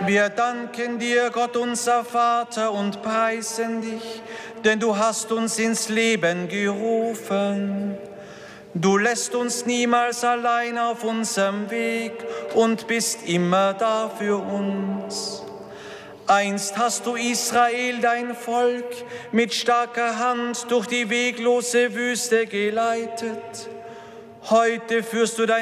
Wir danken dir, Gott unser Vater, und preisen dich, denn du hast uns ins Leben gerufen. Du lässt uns niemals allein auf unserem Weg und bist immer da für uns. Einst hast du Israel, dein Volk, mit starker Hand durch die weglose Wüste geleitet. Heute führst du dein